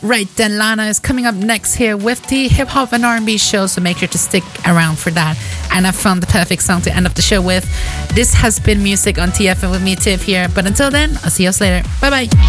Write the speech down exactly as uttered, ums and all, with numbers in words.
Right then, Lana is coming up next here with the hip hop and R and B show, so make sure to stick around for that. And I found the perfect song to end up the show with. This has been Music on T F N with me, Tiff, here. But until then, I'll see you later. Bye bye.